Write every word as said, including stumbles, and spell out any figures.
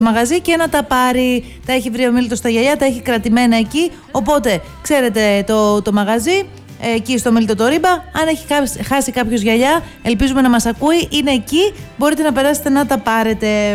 μαγαζί και να τα πάρει. Τα έχει βρει ο Μίλτος στα γυαλιά, τα έχει κρατημένα εκεί. Οπότε, ξέρετε το, το μαγαζί, εκεί στο Μίλτο το Ρίμπα. Αν έχει χάσει κάποιος γυαλιά, ελπίζουμε να μας ακούει, είναι εκεί. Μπορείτε να περάσετε να τα πάρετε.